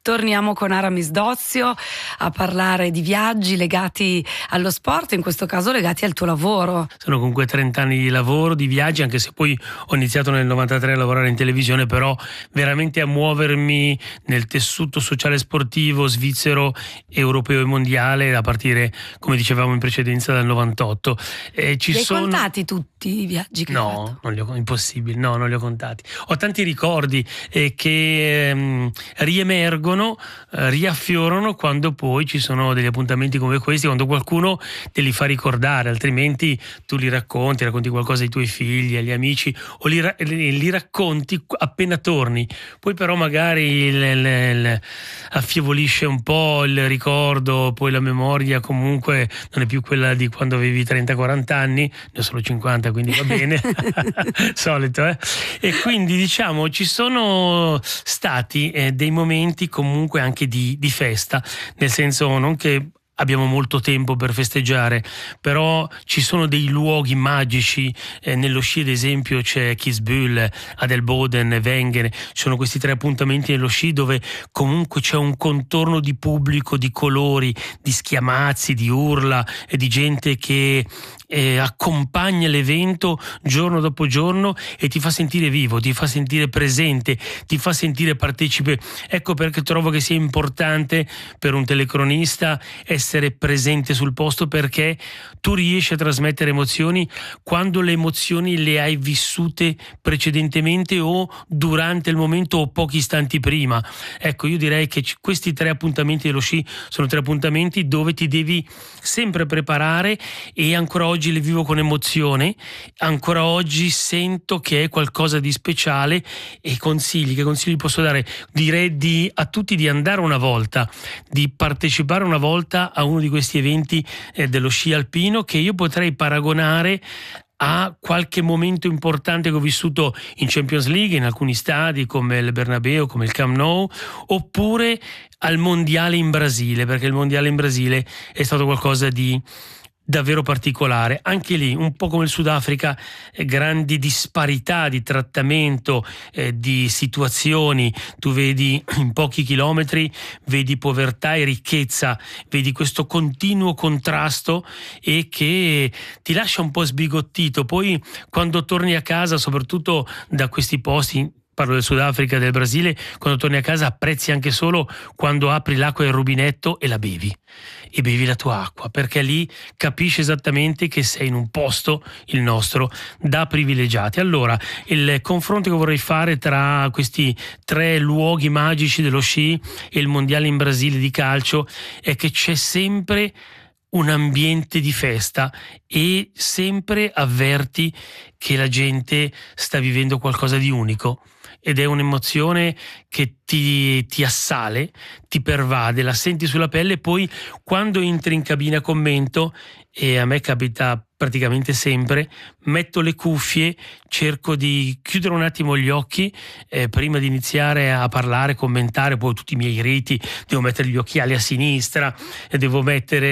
Torniamo con Aramis Dozio a parlare di viaggi legati allo sport, in questo caso legati al tuo lavoro. Sono comunque 30 anni di lavoro, di viaggi, anche se poi ho iniziato nel 93 a lavorare in televisione, però veramente a muovermi nel tessuto sociale sportivo svizzero, europeo e mondiale a partire, come dicevamo in precedenza, dal 98. Li hai contati tutti i viaggi che hai fatto? No, impossibile, no, non li ho contati. Ho tanti ricordi che riemergono, riaffiorano quando poi ci sono degli appuntamenti come questi, quando qualcuno te li fa ricordare, altrimenti tu li racconti qualcosa ai tuoi figli, agli amici, o li racconti appena torni. Poi però magari affievolisce un po' il ricordo, poi la memoria comunque non è più quella di quando avevi 30-40 anni, ne ho solo 50, quindi va bene, solito, E quindi diciamo ci sono stati dei momenti comunque anche di festa, nel senso non che abbiamo molto tempo per festeggiare, però ci sono dei luoghi magici, nello sci ad esempio c'è Kitzbühel, Adelboden, Wengen, ci sono questi 3 appuntamenti nello sci dove comunque c'è un contorno di pubblico, di colori, di schiamazzi, di urla e di gente che accompagna l'evento giorno dopo giorno e ti fa sentire vivo, ti fa sentire presente, ti fa sentire partecipe. Ecco perché trovo che sia importante per un telecronista essere presente sul posto, perché tu riesci a trasmettere emozioni quando le emozioni le hai vissute precedentemente o durante il momento o pochi istanti prima. Ecco, io direi che questi 3 appuntamenti dello sci sono 3 appuntamenti dove ti devi sempre preparare, e ancora oggi le vivo con emozione, ancora oggi sento che è qualcosa di speciale. E che consigli posso dare? Direi a tutti di andare una volta, di partecipare una volta a uno di questi eventi dello sci alpino, che io potrei paragonare a qualche momento importante che ho vissuto in Champions League, in alcuni stadi come il Bernabeu, come il Camp Nou, oppure al mondiale in Brasile, perché il mondiale in Brasile è stato qualcosa di davvero particolare. Anche lì, un po' come il Sudafrica, grandi disparità di trattamento, di situazioni. Tu vedi in pochi chilometri, vedi povertà e ricchezza, vedi questo continuo contrasto, e che ti lascia un po' sbigottito. Poi quando torni a casa, soprattutto da questi posti, parlo del Sudafrica e del Brasile, quando torni a casa apprezzi anche solo quando apri l'acqua del rubinetto e la bevi, e bevi la tua acqua, perché lì capisci esattamente che sei in un posto, il nostro, da privilegiati. Allora, il confronto che vorrei fare tra questi 3 luoghi magici dello sci e il mondiale in Brasile di calcio è che c'è sempre un ambiente di festa, e sempre avverti che la gente sta vivendo qualcosa di unico, ed è un'emozione che ti assale, ti pervade, la senti sulla pelle. E poi quando entri in cabina commento, e a me capita praticamente sempre, metto le cuffie, cerco di chiudere un attimo gli occhi prima di iniziare a parlare, commentare. Poi tutti i miei riti, devo mettere gli occhiali a sinistra, devo mettere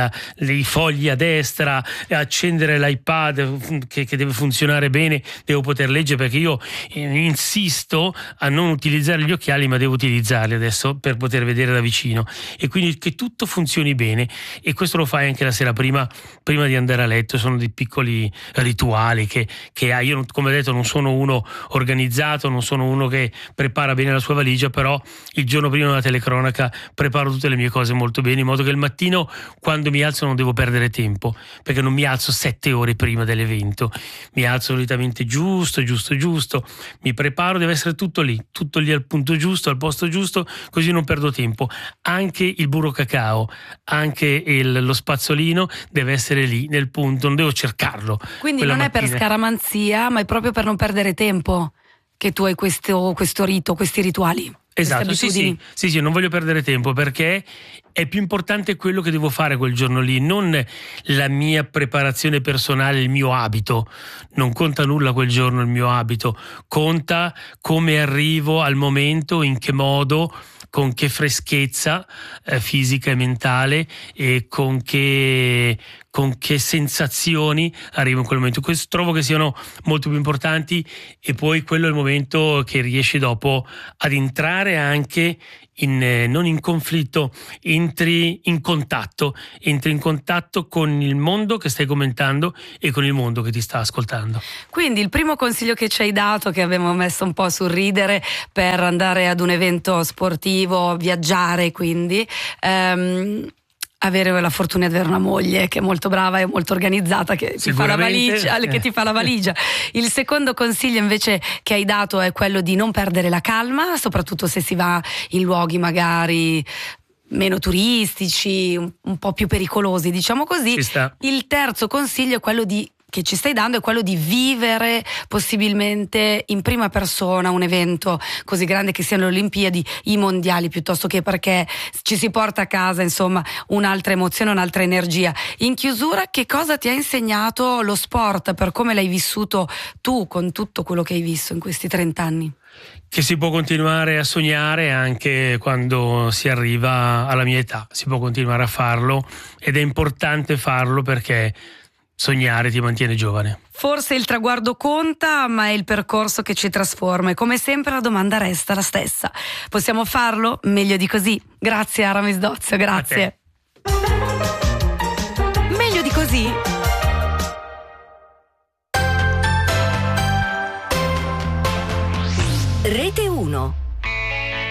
i fogli a destra, accendere l'iPad che deve funzionare bene, devo poter leggere, perché io insisto a non utilizzare gli occhiali, ma devo utilizzarli adesso per poter vedere da vicino, e quindi che tutto funzioni bene. E questo lo fai anche la sera prima di andare a letto. Sono dei piccoli rituali che hai. Io, come ho detto, non sono uno organizzato, non sono uno che prepara bene la sua valigia, però il giorno prima della telecronaca preparo tutte le mie cose molto bene, in modo che il mattino, quando mi alzo, non devo perdere tempo, perché non mi alzo 7 ore prima dell'evento, mi alzo solitamente giusto, mi preparo, deve essere tutto lì al punto giusto, al posto giusto, così non perdo tempo. Anche il burro cacao, anche lo spazzolino deve essere lì nel punto, non devo cercarlo. Quindi non mattina. È per scaramanzia, ma è proprio per non perdere tempo che tu hai questo rito, questi rituali. Esatto, sì, non voglio perdere tempo, perché è più importante quello che devo fare quel giorno lì, non la mia preparazione personale, il mio abito. Non conta nulla quel giorno il mio abito, conta come arrivo al momento, in che modo, con che freschezza fisica e mentale, e con che con che sensazioni arrivo in quel momento. Questo trovo che siano molto più importanti, e poi quello è il momento che riesci dopo ad entrare anche non in conflitto, entri in contatto con il mondo che stai commentando e con il mondo che ti sta ascoltando. Quindi il primo consiglio che ci hai dato, che abbiamo messo un po' sul ridere, per andare ad un evento sportivo, viaggiare, quindi avere la fortuna di avere una moglie che è molto brava e molto organizzata, che ti fa la valigia, Il secondo consiglio invece che hai dato è quello di non perdere la calma, soprattutto se si va in luoghi magari meno turistici, un po' più pericolosi, diciamo così. Il terzo consiglio è quello che ci stai dando, è quello di vivere possibilmente in prima persona un evento così grande che siano le Olimpiadi, i mondiali, piuttosto che, perché ci si porta a casa insomma un'altra emozione, un'altra energia. In chiusura, che cosa ti ha insegnato lo sport, per come l'hai vissuto tu con tutto quello che hai visto in questi 30 anni? Che si può continuare a sognare anche quando si arriva alla mia età, si può continuare a farlo, ed è importante farlo perché sognare ti mantiene giovane. Forse il traguardo conta, ma è il percorso che ci trasforma, e come sempre la domanda resta la stessa: possiamo farlo meglio di così? Grazie Aramis Dozio, grazie. Meglio di così? Rete 1